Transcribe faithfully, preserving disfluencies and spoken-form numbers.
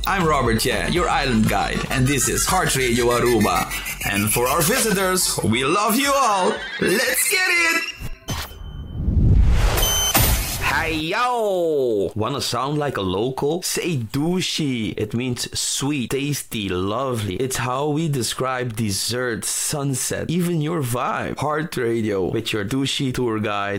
I'm Robert Che, your island guide, and this is Heart Radio Aruba. And for our visitors, we love you all. Let's get it! Hey yo! Wanna sound like a local? Say douchey. It means sweet, tasty, lovely. It's how we describe dessert, sunset, even your vibe. Heart Radio with your douchey tour guide,